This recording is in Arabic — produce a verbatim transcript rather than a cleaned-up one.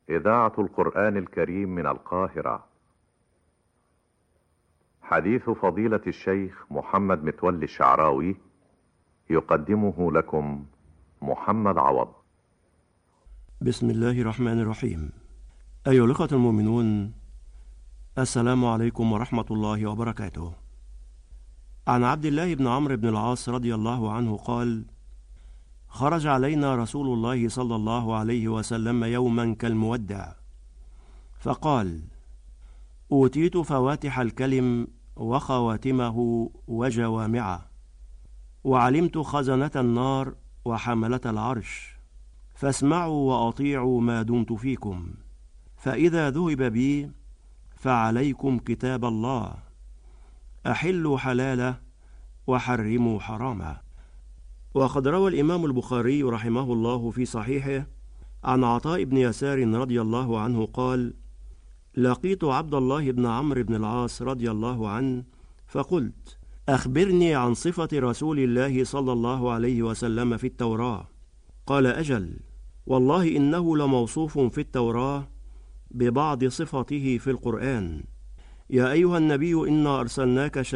إذاعة القرآن الكريم من القاهرة. حديث فضيلة الشيخ محمد متولي الشعراوي يقدمه لكم محمد عوض. بسم الله الرحمن الرحيم. أيها الأخوة المؤمنون، السلام عليكم ورحمة الله وبركاته. عن عبد الله بن عمرو بن العاص رضي الله عنه قال: خرج علينا رسول الله صلى الله عليه وسلم يوما كالمودع، فقال: أوتيت فواتح الكلم وخواتمه وجوامعه، وعلمت خزنة النار وحملة العرش، فاسمعوا وأطيعوا ما دمت فيكم، فإذا ذهب بي فعليكم كتاب الله، أحلوا حلاله وحرموا حرامه. وقد روى الإمام البخاري رحمه الله في صحيحه عن عطاء بن يسار رضي الله عنه قال: لقيت عبد الله بن عمرو بن العاص رضي الله عنه فقلت: أخبرني عن صفة رسول الله صلى الله عليه وسلم في التوراة. قال: أجل، والله إنه لموصوف في التوراة ببعض صفته في القرآن: يا أيها النبي إنا أرسلناك